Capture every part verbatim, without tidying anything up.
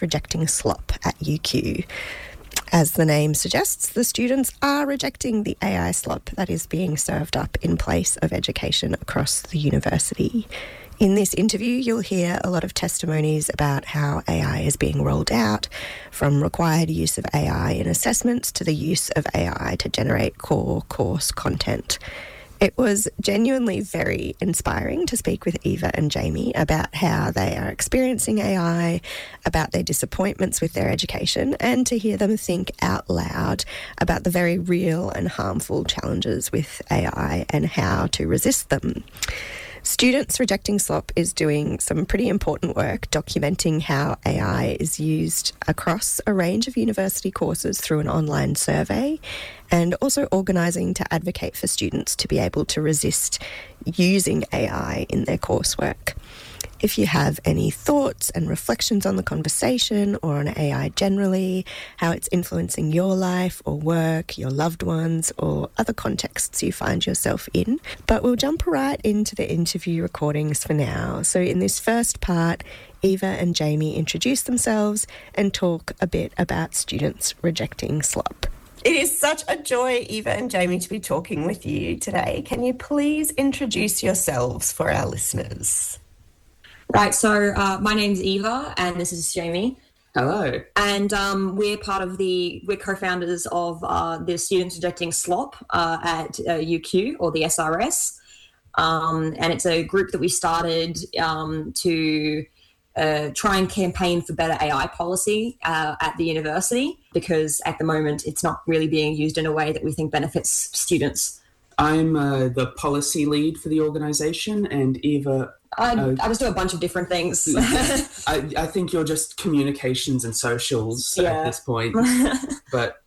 Rejecting Slop at U Q. As the name suggests, the students are rejecting the A I slop that is being served up in place of education across the university. In this interview, you'll hear a lot of testimonies about how A I is being rolled out, from required use of A I in assessments to the use of A I to generate core course content. It was genuinely very inspiring to speak with Eva and Jamie about how they are experiencing A I, about their disappointments with their education, and to hear them think out loud about the very real and harmful challenges with A I and how to resist them. Students Rejecting Slop is doing some pretty important work documenting how A I is used across a range of university courses through an online survey, and also organising to advocate for students to be able to resist using A I in their coursework. If you have any thoughts and reflections on the conversation or on A I generally, how it's influencing your life or work, your loved ones, or other contexts you find yourself in. But we'll jump right into the interview recordings for now. So in this first part, Eva and Jamie introduce themselves and talk a bit about Students Rejecting Slop. It is such a joy, Eva and Jamie, to be talking with you today. Can you please introduce yourselves for our listeners? Right, so uh, my name's Eva and this is Jamie. Hello. And um, we're part of the, we're co-founders of uh, the Students Rejecting Slop uh, at uh, U Q, or the S R S. Um, and it's a group that we started um, to uh, try and campaign for better A I policy uh, at the university, because at the moment it's not really being used in a way that we think benefits students. I'm uh, the policy lead for the organisation, and Eva... I, uh, I just do a bunch of different things. I, I think you're just communications and socials yeah. at this point. But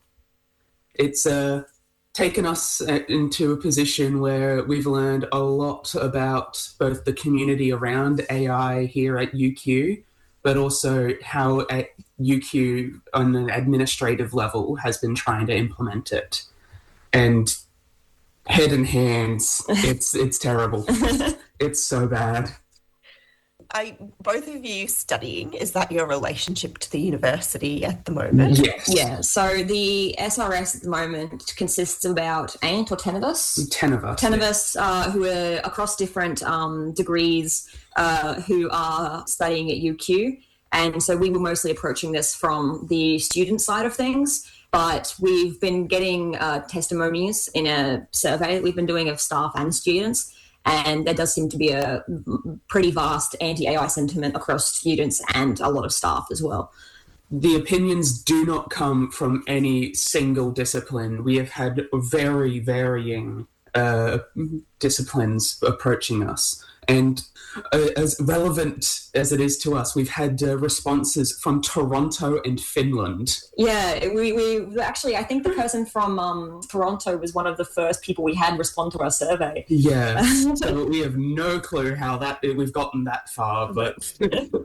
it's uh, taken us into a position where we've learned a lot about both the community around A I here at U Q, but also how at U Q on an administrative level has been trying to implement it. And head and hands, it's it's terrible. It's so bad. Are both of you studying? Is that your relationship to the university at the moment? Yes. Yeah, so the S R S at the moment consists of about eight or ten of us. Ten of us. Ten yeah. of us uh, who are across different um, degrees uh, who are studying at U Q. And so we were mostly approaching this from the student side of things. But we've been getting uh, testimonies in a survey that we've been doing of staff and students, and there does seem to be a pretty vast anti-A I sentiment across students and a lot of staff as well. The opinions do not come from any single discipline. We have had very varying uh, disciplines approaching us. And uh, as relevant as it is to us, we've had uh, responses from Toronto and Finland. Yeah, we, we actually, I think the person from um, Toronto was one of the first people we had respond to our survey. Yeah, so we have no clue how that we've gotten that far, but... uh,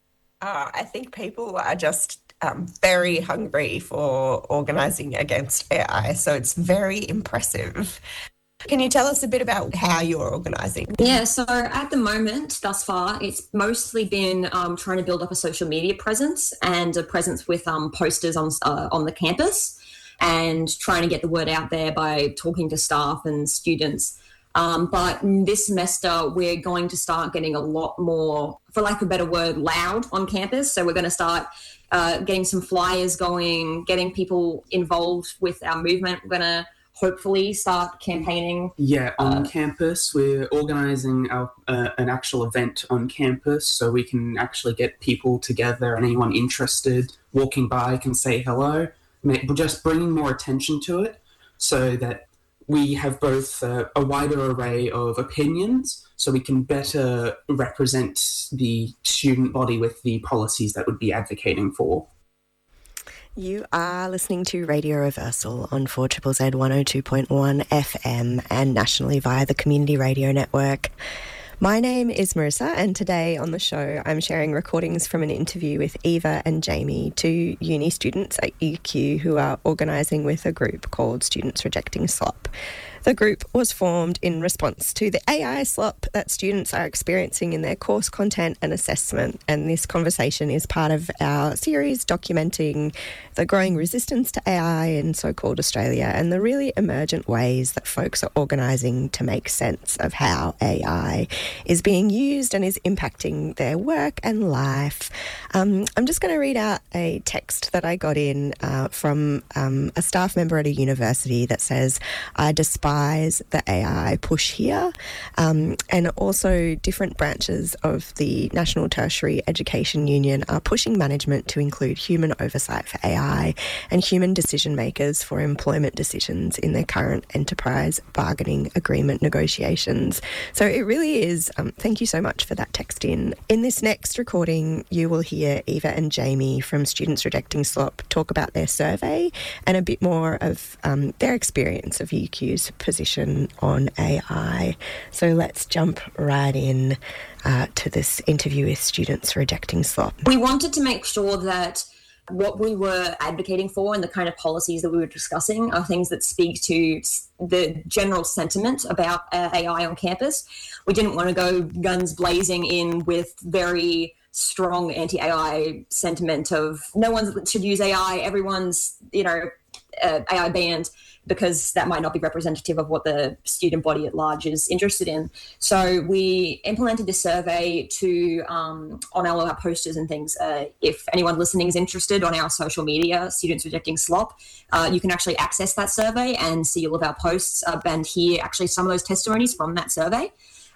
I think people are just um, very hungry for organising against A I, so it's very impressive. Can you tell us a bit about how you're organising? Yeah, so at the moment, thus far, it's mostly been um, trying to build up a social media presence and a presence with um, posters on uh, on the campus, and trying to get the word out there by talking to staff and students. Um, but this semester, we're going to start getting a lot more, for lack of a better word, loud on campus. So we're going to start uh, getting some flyers going, getting people involved with our movement. We're going to hopefully start campaigning. Yeah, on uh, campus. We're organising our, uh, an actual event on campus so we can actually get people together, and anyone interested walking by can say hello. We're just bringing more attention to it so that we have both uh, a wider array of opinions so we can better represent the student body with the policies that we'd be advocating for. You are listening to Radio Reversal on four Z Z Z one oh two point one F M and nationally via the Community Radio Network. My name is Marissa, and today on the show I'm sharing recordings from an interview with Eva and Jamie, two uni students at U Q who are organising with a group called Students Rejecting Slop. The group was formed in response to the A I slop that students are experiencing in their course content and assessment, and this conversation is part of our series documenting the growing resistance to A I in so-called Australia and the really emergent ways that folks are organising to make sense of how A I is being used and is impacting their work and life. Um, I'm just going to read out a text that I got in uh, from um, a staff member at a university that says, "I despise the A I push here," um, and also different branches of the National Tertiary Education Union are pushing management to include human oversight for A I and human decision makers for employment decisions in their current enterprise bargaining agreement negotiations. So it really is, um, thank you so much for that text in. In this next recording, you will hear Eva and Jamie from Students Rejecting Slop talk about their survey and a bit more of um, their experience of U Q's position on A I. So let's jump right in uh, to this interview with Students Rejecting Slop. We wanted to make sure that what we were advocating for and the kind of policies that we were discussing are things that speak to the general sentiment about uh, A I on campus. We didn't want to go guns blazing in with very strong anti-A I sentiment of no one should use A I, everyone's, you know, uh, A I banned, because that might not be representative of what the student body at large is interested in. So we implemented this survey to um, on all of our posters and things. Uh, if anyone listening is interested, on our social media, Students Rejecting Slop, uh, you can actually access that survey and see all of our posts uh, and hear actually some of those testimonies from that survey.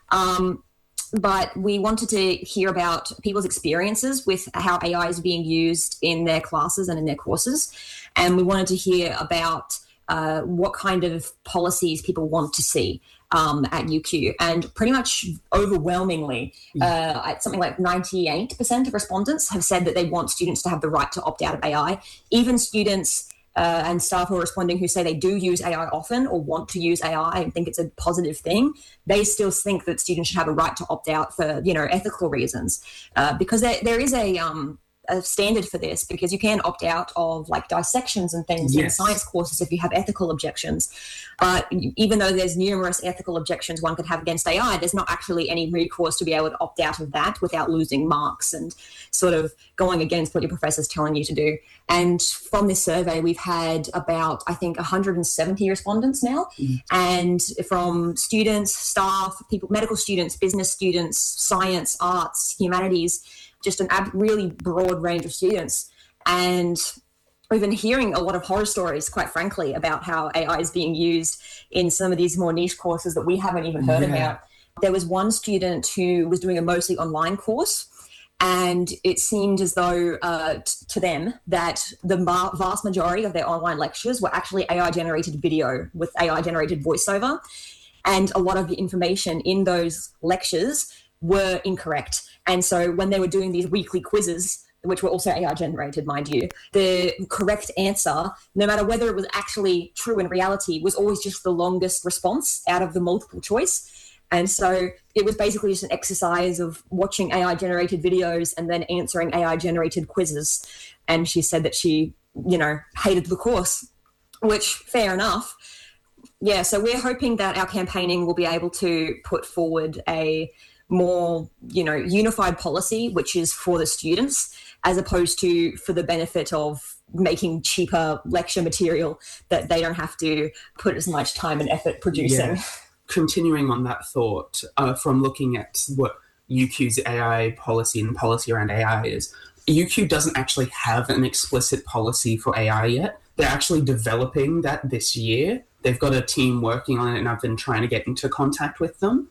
Um, But we wanted to hear about people's experiences with how A I is being used in their classes and in their courses. And we wanted to hear about uh, what kind of policies people want to see um, at U Q. And pretty much overwhelmingly, uh, something like ninety-eight percent of respondents have said that they want students to have the right to opt out of A I. Even students Uh, and staff who are responding who say they do use A I often or want to use A I and think it's a positive thing, they still think that students should have a right to opt out for, you know, ethical reasons. Uh, because there, there is a, um, a standard for this, because you can opt out of like dissections and things yes. in science courses if you have ethical objections. But even though there's numerous ethical objections one could have against A I, there's not actually any recourse to be able to opt out of that without losing marks and sort of going against what your professor's telling you to do. And from this survey, we've had about, I think, one hundred seventy respondents now. Mm. And from students, staff, people, medical students, business students, science, arts, humanities, just an ab- really broad range of students. And we've been hearing a lot of horror stories, quite frankly, about how A I is being used in some of these more niche courses that we haven't even heard yeah. about. There was one student who was doing a mostly online course, and it seemed as though uh, t- to them that the ma- vast majority of their online lectures were actually A I-generated video with A I-generated voiceover. And a lot of the information in those lectures were incorrect. And so when they were doing these weekly quizzes, which were also A I-generated, mind you, the correct answer, no matter whether it was actually true in reality, was always just the longest response out of the multiple choice. And so it was basically just an exercise of watching A I-generated videos and then answering A I-generated quizzes. And she said that she, you know, hated the course, which, fair enough. Yeah, so we're hoping that our campaigning will be able to put forward a more, you know, unified policy, which is for the students, as opposed to for the benefit of making cheaper lecture material that they don't have to put as much time and effort producing. Yeah. Continuing on that thought, uh, from looking at what U Q's A I policy and policy around A I is, U Q doesn't actually have an explicit policy for A I yet. They're actually developing that this year. They've got a team working on it, and I've been trying to get into contact with them.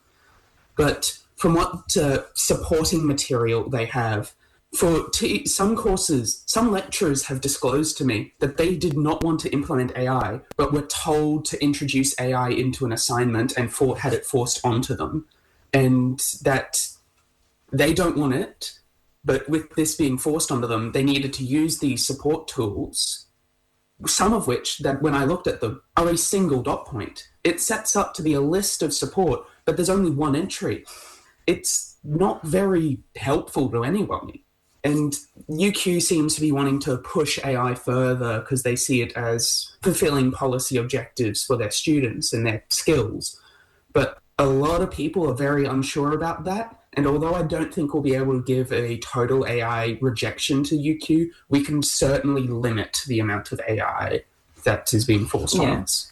But from what uh, supporting material they have, for t- some courses, some lecturers have disclosed to me that they did not want to implement A I, but were told to introduce A I into an assignment and for- had it forced onto them, and that they don't want it, but with this being forced onto them, they needed to use these support tools, some of which, that when I looked at them, are a single dot point. It sets up to be a list of support, but there's only one entry. It's not very helpful to anyone. And U Q seems to be wanting to push A I further because they see it as fulfilling policy objectives for their students and their skills. But a lot of people are very unsure about that. And although I don't think we'll be able to give a total A I rejection to U Q, we can certainly limit the amount of A I that is being forced yeah. on us.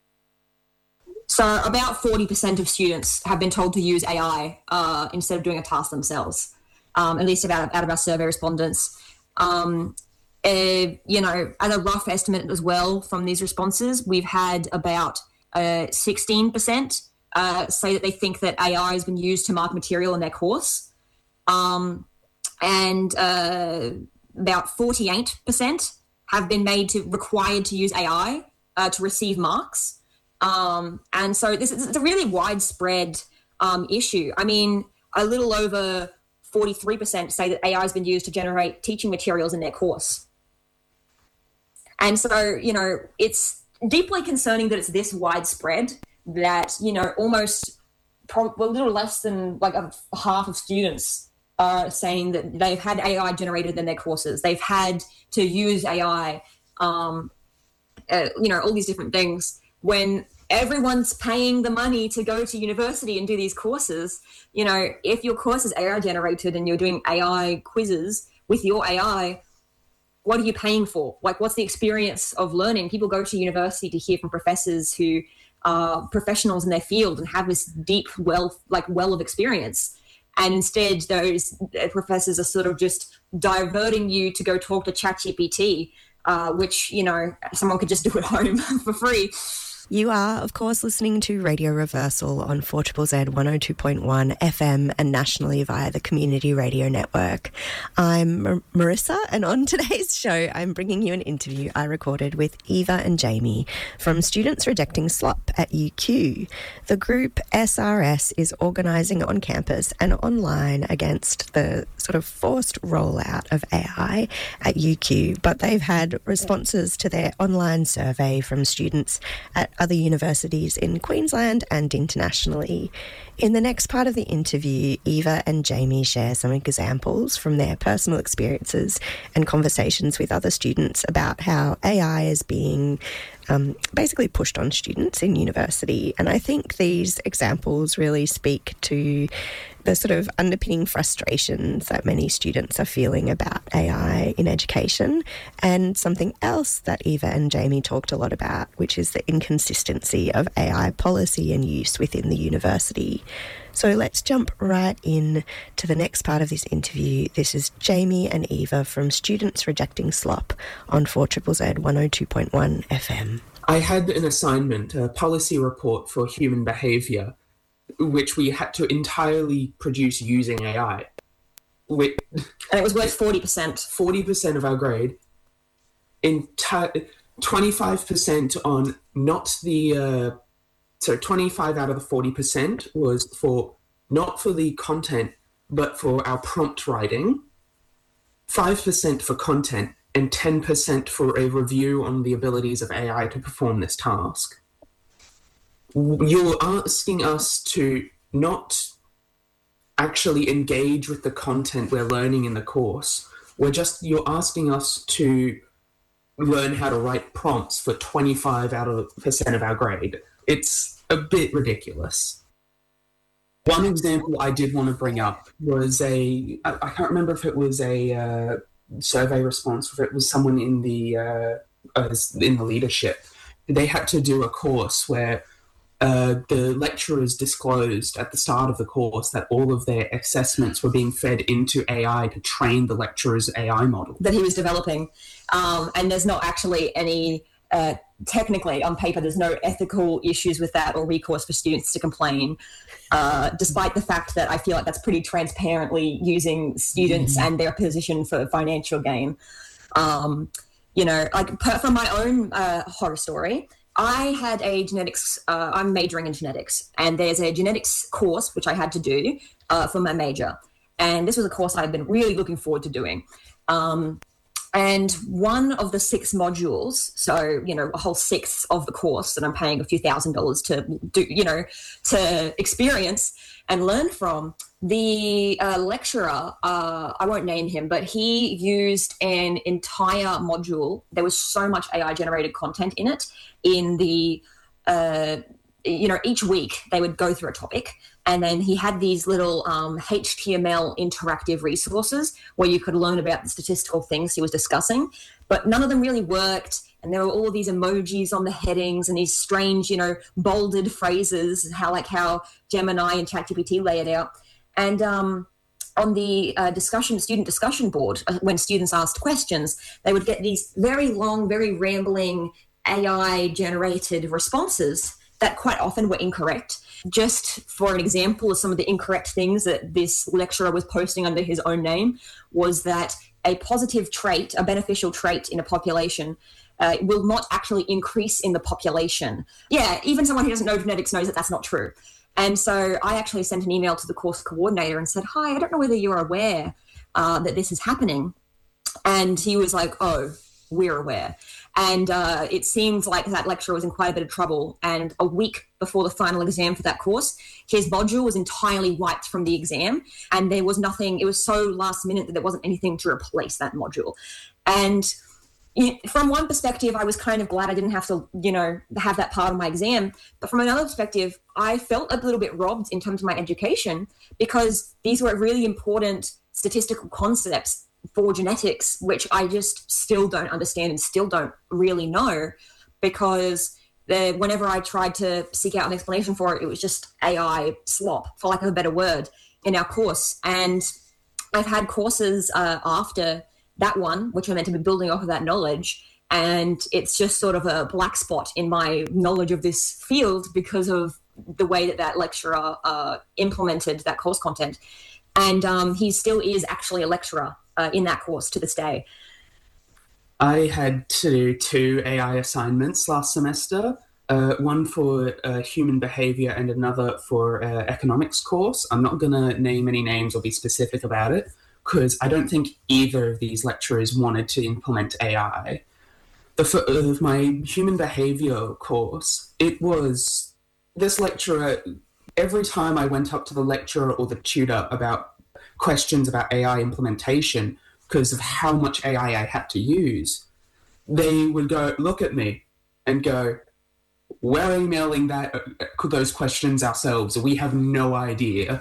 So about forty percent of students have been told to use A I uh, instead of doing a task themselves, um, at least about, out of our survey respondents. Um, uh, you know, at a rough estimate as well from these responses, we've had about uh, sixteen percent uh, say that they think that A I has been used to mark material in their course. Um, and uh, about forty-eight percent have been made to required to use A I uh, to receive marks. Um, and so this is it's a really widespread um, issue. I mean, a little over forty-three percent say that A I has been used to generate teaching materials in their course. And so, you know, it's deeply concerning that it's this widespread that, you know, almost probably a little less than like a half of students are saying that they've had A I generated in their courses. They've had to use A I, um, uh, you know, all these different things. When everyone's paying the money to go to university and do these courses, you know, if your course is A I generated and you're doing A I quizzes with your A I, what are you paying for? Like, what's the experience of learning? People go to university to hear from professors who are professionals in their field and have this deep well, like well of experience. And instead, those professors are sort of just diverting you to go talk to ChatGPT, uh, which, you know, someone could just do at home for free. You are, of course, listening to Radio Reversal on four Z Z Z one oh two point one F M and nationally via the Community Radio Network. I'm Mar- Marissa, and on today's show, I'm bringing you an interview I recorded with Eva and Jamie from Students Rejecting Slop at U Q. The group S R S is organising on campus and online against the sort of forced rollout of A I at U Q, but they've had responses to their online survey from students at other universities in Queensland and internationally. In the next part of the interview, Eva and Jamie share some examples from their personal experiences and conversations with other students about how A I is being um, basically pushed on students in university. And I think these examples really speak to the sort of underpinning frustrations that many students are feeling about A I in education, and something else that Eva and Jamie talked a lot about, which is the inconsistency of A I policy and use within the university. So let's jump right in to the next part of this interview. This is Jamie and Eva from Students Rejecting Slop on four Z Z Z one oh two point one F M. I had an assignment, a policy report for human behaviour, which we had to entirely produce using A I. We, and it was worth forty percent. forty percent of our grade. Enti- twenty-five percent on not the... Uh, so twenty-five out of the forty percent was for not for the content, but for our prompt writing, five percent for content, and ten percent for a review on the abilities of A I to perform this task. You're asking us to not actually engage with the content we're learning in the course. We're just, you're asking us to learn how to write prompts for twenty-five out of percent of our grade. It's a bit ridiculous. One example I did want to bring up was a, I, I can't remember if it was a uh, survey response, or if it was someone in the, uh, uh, in the leadership. They had to do a course where Uh, the lecturers disclosed at the start of the course that all of their assessments were being fed into A I to train the lecturer's A I model that he was developing. Um, and there's not actually any, uh, technically on paper, there's no ethical issues with that or recourse for students to complain, uh, despite the fact that I feel like that's pretty transparently using students mm-hmm. and their position for financial gain. Um, you know, like per, from my own uh, horror story, I had a genetics, uh, I'm majoring in genetics, and there's a genetics course which I had to do uh, for my major. And this was a course I'd been really looking forward to doing. Um, And one of the six modules, so, you know, a whole sixth of the course that I'm paying a few thousand dollars to do, you know, to experience and learn from, the uh, lecturer, uh, I won't name him, but he used an entire module. There was so much A I generated content in it. In the, uh, you know, each week they would go through a topic, and then he had these little um, H T M L interactive resources where you could learn about the statistical things he was discussing, but none of them really worked. And there were all these emojis on the headings and these strange, you know, bolded phrases, how like how Gemini and ChatGPT lay it out. And um, on the uh, discussion, student discussion board, uh, when students asked questions, they would get these very long, very rambling A I-generated responses that quite often were incorrect. Just for an example of some of the incorrect things that this lecturer was posting under his own name was that a positive trait, a beneficial trait in a population uh, will not actually increase in the population. Yeah, even someone who doesn't know genetics knows that that's not true. And so I actually sent an email to the course coordinator and said, hi, I don't know whether you're aware uh, that this is happening. And he was like, oh, we're aware. And uh, it seemed like that lecturer was in quite a bit of trouble. And a week before the final exam for that course, his module was entirely wiped from the exam. And there was nothing, it was so last minute that there wasn't anything to replace that module. And from one perspective, I was kind of glad I didn't have to, you know, have that part of my exam. But from another perspective, I felt a little bit robbed in terms of my education because these were really important statistical concepts for genetics, which I just still don't understand and still don't really know, because the, whenever I tried to seek out an explanation for it, it was just A I slop, for lack of a better word, in our course. And I've had courses uh, after that one, which are meant to be building off of that knowledge, and it's just sort of a black spot in my knowledge of this field because of the way that that lecturer uh, implemented that course content. And um, he still is actually a lecturer uh, in that course to this day. I had to do two A I assignments last semester, uh, one for uh, human behavior and another for uh, economics course. I'm not going to name any names or be specific about it, because I don't think either of these lecturers wanted to implement A I. The, for uh, my human behavior course, it was this lecturer, every time I went up to the lecturer or the tutor about questions about A I implementation, because of how much A I I had to use, they would go look at me and go, we're emailing that uh, those questions ourselves. We have no idea.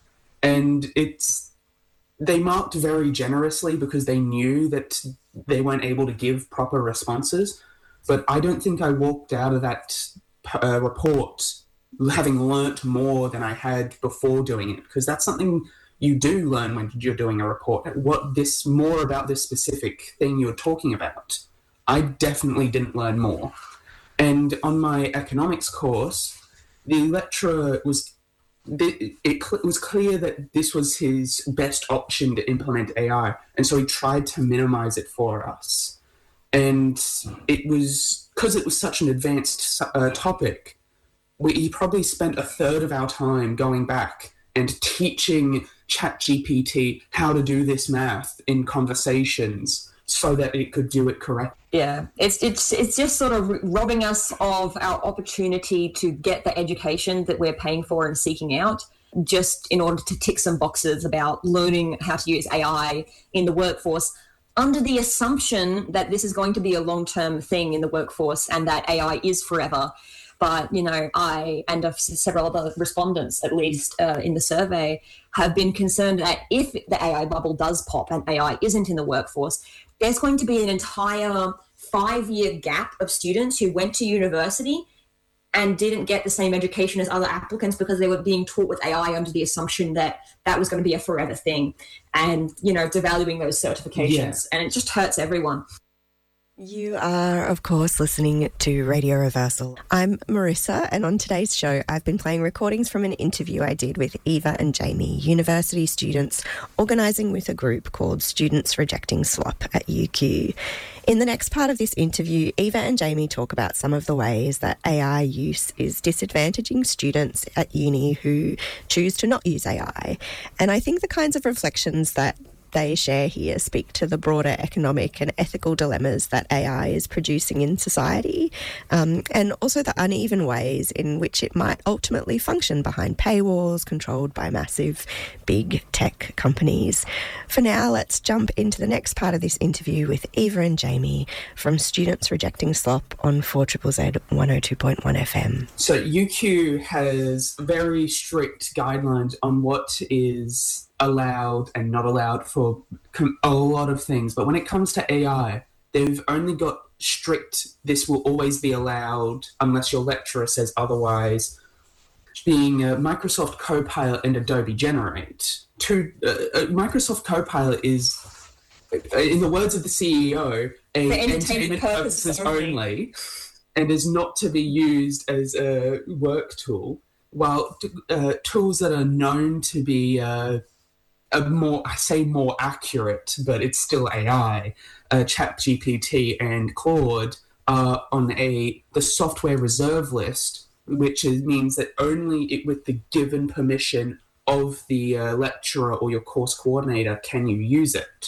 And it's, they marked very generously because they knew that they weren't able to give proper responses. But I don't think I walked out of that uh, report having learnt more than I had before doing it, because that's something you do learn when you're doing a report, what this more about this specific thing you're talking about. I definitely didn't learn more. And on my economics course, the lecturer was, it, it was clear that this was his best option to implement A I. And so he tried to minimize it for us. And it was, because it was such an advanced uh, topic, we, he probably spent a third of our time going back and teaching ChatGPT how to do this math in conversations so that it could do it correctly. Yeah, it's it's it's just sort of robbing us of our opportunity to get the education that we're paying for and seeking out, just in order to tick some boxes about learning how to use A I in the workforce, under the assumption that this is going to be a long-term thing in the workforce and that A I is forever. But, you know, I and several other respondents, at least uh, in the survey, have been concerned that if the A I bubble does pop and A I isn't in the workforce, there's going to be an entire five-year gap of students who went to university and didn't get the same education as other applicants because they were being taught with A I under the assumption that that was going to be a forever thing, and, you know, devaluing those certifications. Yeah. And it just hurts everyone. You are, of course, listening to Radio Reversal. I'm Marissa, and on today's show, I've been playing recordings from an interview I did with Eva and Jamie, university students organising with a group called Students Rejecting Slop at U Q. In the next part of this interview, Eva and Jamie talk about some of the ways that A I use is disadvantaging students at uni who choose to not use A I. And I think the kinds of reflections that they share here speak to the broader economic and ethical dilemmas that A I is producing in society, um, and also the uneven ways in which it might ultimately function behind paywalls controlled by massive big tech companies. For now, let's jump into the next part of this interview with Eva and Jamie from Students Rejecting Slop on four Z Z Z one oh two point one F M. So U Q has very strict guidelines on what is allowed and not allowed for a lot of things. But when it comes to A I, they've only got strict, this will always be allowed unless your lecturer says otherwise, being uh, Microsoft Copilot and Adobe Generate. Two, uh, uh, Microsoft Copilot is, in the words of the C E O, a entertainment purposes only. only, and is not to be used as a work tool, while uh, tools that are known to be uh, a more, I say more accurate, but it's still A I, uh, ChatGPT and Claude are on a the software reserve list, which is, means that only it, with the given permission of the uh, lecturer or your course coordinator can you use it.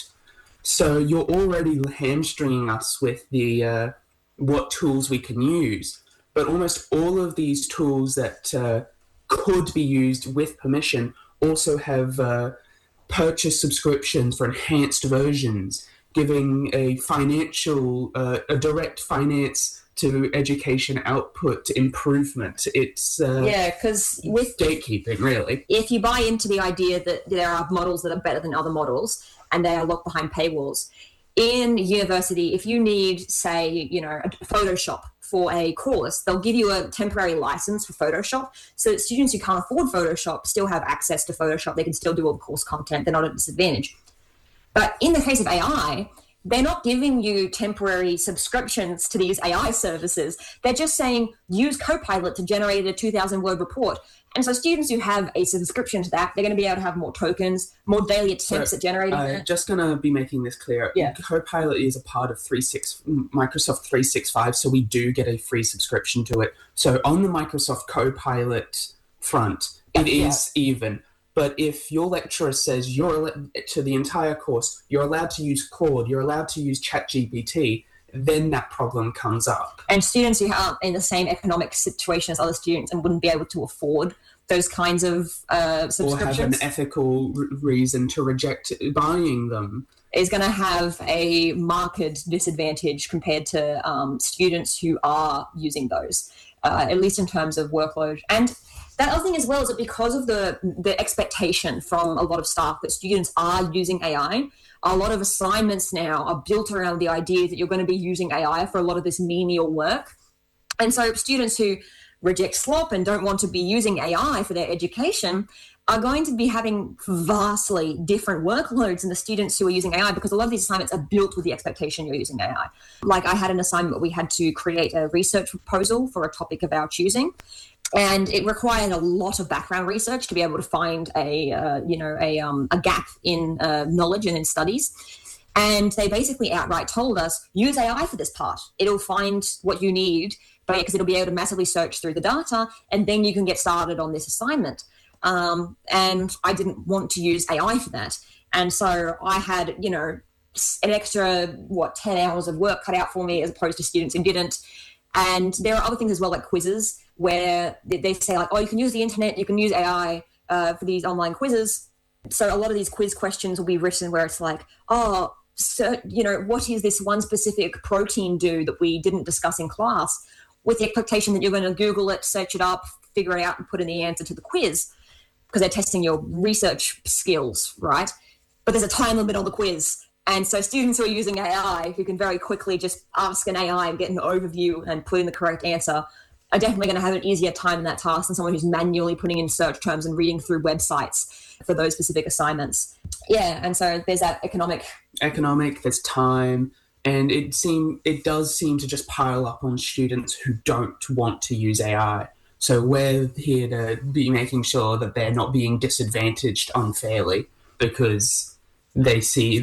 So you're already hamstringing us with the uh, what tools we can use. But almost all of these tools that uh, could be used with permission also have uh, purchase subscriptions for enhanced versions, giving a financial, uh, a direct finance to education output improvement. It's uh, yeah, because with gatekeeping, really. If you buy into the idea that there are models that are better than other models and they are locked behind paywalls, in university, if you need, say, you know, Photoshop for a course, they'll give you a temporary license for Photoshop so that students who can't afford Photoshop still have access to Photoshop. They can still do all the course content. They're not at a disadvantage. But in the case of A I, they're not giving you temporary subscriptions to these A I services. They're just saying, use Copilot to generate a two thousand word report. And so students who have a subscription to that, they're going to be able to have more tokens, more daily attempts so, at generating I'm it. just going to be making this clear. Yeah. Copilot is a part of three six, Microsoft three sixty-five, so we do get a free subscription to it. So on the Microsoft Copilot front, it yeah. is even. But if your lecturer says you're to the entire course, you're allowed to use Claude, you're allowed to use ChatGPT, then that problem comes up. And students who aren't in the same economic situation as other students and wouldn't be able to afford those kinds of uh, subscriptions, or have an ethical r- reason to reject buying them, is going to have a marked disadvantage compared to um, students who are using those, uh, at least in terms of workload. And that other thing as well is that because of the the expectation from a lot of staff that students are using A I, a lot of assignments now are built around the idea that you're going to be using A I for a lot of this menial work. And so students who reject slop and don't want to be using A I for their education are going to be having vastly different workloads than the students who are using A I, because a lot of these assignments are built with the expectation you're using A I. Like I had an assignment where we had to create a research proposal for a topic of our choosing. And it required a lot of background research to be able to find a, uh, you know, a um, a gap in uh, knowledge and in studies. And they basically outright told us, use A I for this part. It'll find what you need, because it'll be able to massively search through the data, and then you can get started on this assignment. Um, and I didn't want to use A I for that. And so I had, you know, an extra, what, ten hours of work cut out for me as opposed to students who didn't. And there are other things as well, like quizzes, where they say like, oh, you can use the internet, you can use A I uh, for these online quizzes. So a lot of these quiz questions will be written where it's like, oh, so, you know, what is this one specific protein do that we didn't discuss in class, with the expectation that you're going to Google it, search it up, figure it out and put in the answer to the quiz, because they're testing your research skills, right? But there's a time limit on the quiz. And so students who are using A I, who can very quickly just ask an A I and get an overview and put in the correct answer, are definitely going to have an easier time in that task than someone who's manually putting in search terms and reading through websites for those specific assignments. Yeah, and so there's that economic... Economic, there's time, and it seem it does seem to just pile up on students who don't want to use A I. So we're here to be making sure that they're not being disadvantaged unfairly because they see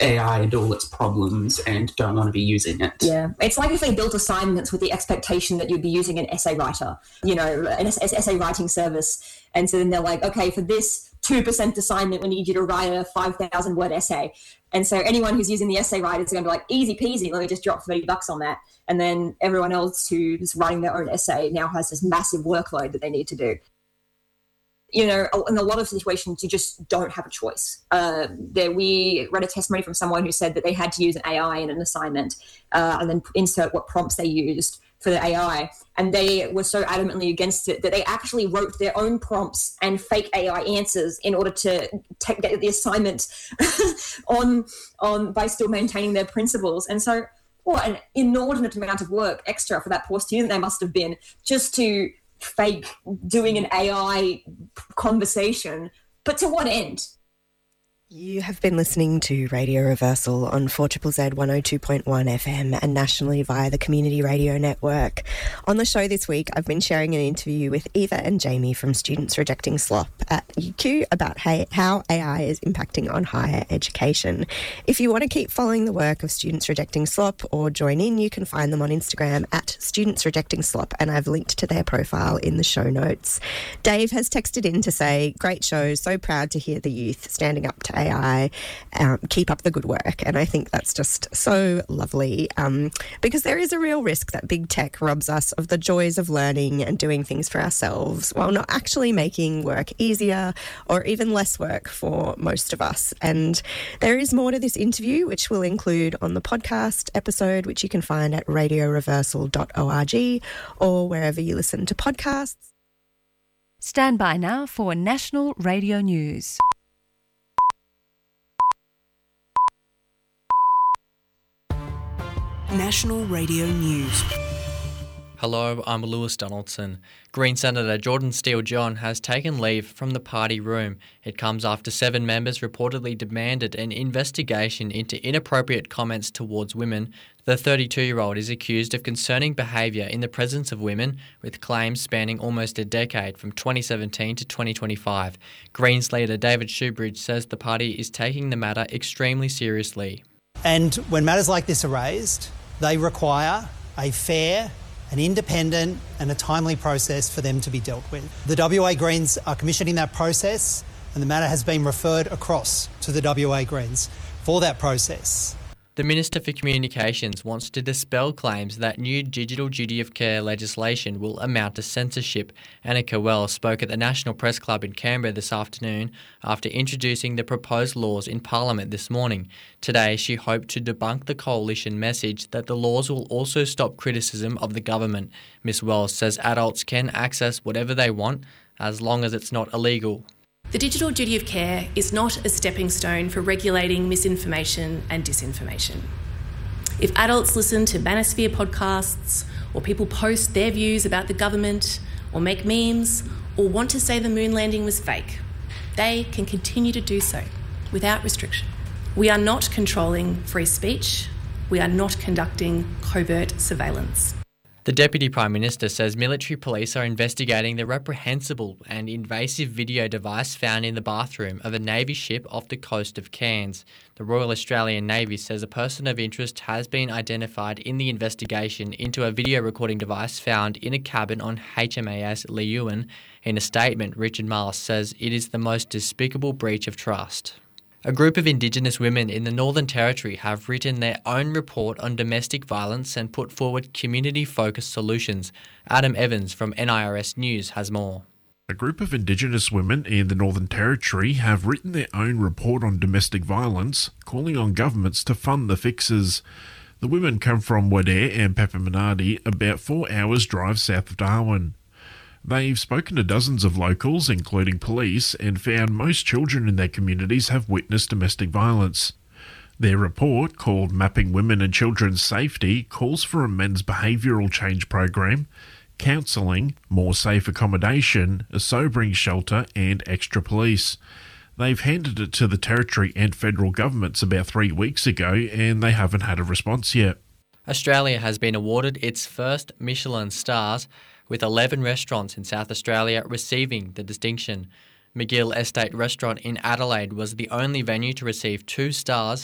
A I and all its problems and don't want to be using it. Yeah, it's like if they built assignments with the expectation that you'd be using an essay writer, you know, an essay writing service. And so then they're like, okay, for this two percent assignment, we need you to write a five thousand word essay. And so anyone who's using the essay writer is going to be like, easy peasy, let me just drop thirty bucks on that. And then everyone else who's writing their own essay now has this massive workload that they need to do. You know, in a lot of situations, you just don't have a choice. Uh, there, we read a testimony from someone who said that they had to use an A I in an assignment uh, and then insert what prompts they used for the A I. And they were so adamantly against it that they actually wrote their own prompts and fake A I answers in order to take, get the assignment on, on by still maintaining their principles. And so, what an inordinate amount of work extra for that poor student they must have been just to fake doing an A I conversation, but to what end? You have been listening to Radio Reversal on four Z Z Z one oh two point one F M and nationally via the Community Radio Network. On the show this week, I've been sharing an interview with Eva and Jamie from Students Rejecting Slop at U Q about how A I is impacting on higher education. If you want to keep following the work of Students Rejecting Slop or join in, you can find them on Instagram at Students Rejecting Slop, and I've linked to their profile in the show notes. Dave has texted in to say, great show, so proud to hear the youth standing up to A I. Um, keep up the good work. And I think that's just so lovely um, because there is a real risk that big tech robs us of the joys of learning and doing things for ourselves while not actually making work easier or even less work for most of us. And there is more to this interview, which we'll include on the podcast episode, which you can find at radio reversal dot org or wherever you listen to podcasts. Stand by now for National Radio News. National Radio News. Hello, I'm Lewis Donaldson. Green Senator Jordan Steele-John has taken leave from the party room. It comes after seven members reportedly demanded an investigation into inappropriate comments towards women. The thirty-two-year-old is accused of concerning behaviour in the presence of women, with claims spanning almost a decade from twenty seventeen to twenty twenty-five. Greens leader David Shoebridge says the party is taking the matter extremely seriously. And when matters like this are raised, they require a fair, an independent and a timely process for them to be dealt with. The W A Greens are commissioning that process, and the matter has been referred across to the W A Greens for that process. The Minister for Communications wants to dispel claims that new digital duty of care legislation will amount to censorship. Annika Wells spoke at the National Press Club in Canberra this afternoon after introducing the proposed laws in Parliament this morning. Today, she hoped to debunk the coalition message that the laws will also stop criticism of the government. Miss Wells says adults can access whatever they want as long as it's not illegal. The digital duty of care is not a stepping stone for regulating misinformation and disinformation. If adults listen to Manosphere podcasts, or people post their views about the government, or make memes, or want to say the moon landing was fake, they can continue to do so without restriction. We are not controlling free speech. We are not conducting covert surveillance. The Deputy Prime Minister says military police are investigating the reprehensible and invasive video device found in the bathroom of a Navy ship off the coast of Cairns. The Royal Australian Navy says a person of interest has been identified in the investigation into a video recording device found in a cabin on H M A S Leeuwin. In a statement, Richard Marles says it is the most despicable breach of trust. A group of Indigenous women in the Northern Territory have written their own report on domestic violence and put forward community-focused solutions. Adam Evans from N I R S News has more. A group of Indigenous women in the Northern Territory have written their own report on domestic violence, calling on governments to fund the fixes. The women come from Wadare and Papamanadi, about four hours' drive south of Darwin. They've spoken to dozens of locals, including police, and found most children in their communities have witnessed domestic violence. Their report, called Mapping Women and Children's Safety, calls for a men's behavioural change program, counselling, more safe accommodation, a sobering shelter and extra police. They've handed it to the Territory and federal governments about three weeks ago and they haven't had a response yet. Australia has been awarded its first Michelin stars, with eleven restaurants in South Australia receiving the distinction. McGill Estate Restaurant in Adelaide was the only venue to receive two stars,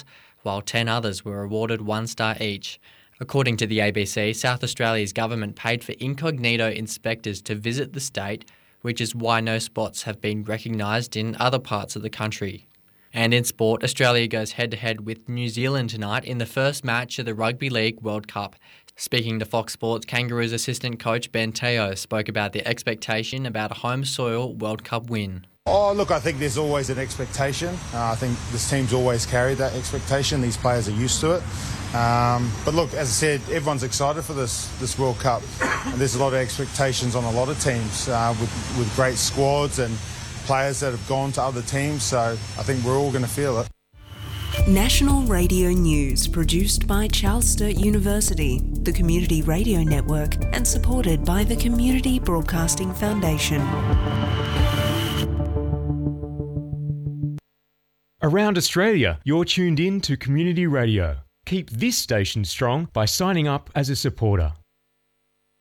while ten others were awarded one star each. According to the A B C, South Australia's government paid for incognito inspectors to visit the state, which is why no spots have been recognised in other parts of the country. And in sport, Australia goes head-to-head with New Zealand tonight in the first match of the Rugby League World Cup. Speaking to Fox Sports, Kangaroos assistant coach Ben Teo spoke about the expectation about a home soil World Cup win. Oh, look, I think there's always an expectation. Uh, I think this team's always carried that expectation. These players are used to it. Um, but look, as I said, everyone's excited for this this World Cup. And there's a lot of expectations on a lot of teams uh, with, with great squads and players that have gone to other teams. So I think we're all going to feel it. National Radio News, produced by Charles Sturt University, the Community Radio Network, and supported by the Community Broadcasting Foundation. Around Australia, you're tuned in to Community Radio. Keep this station strong by signing up as a supporter.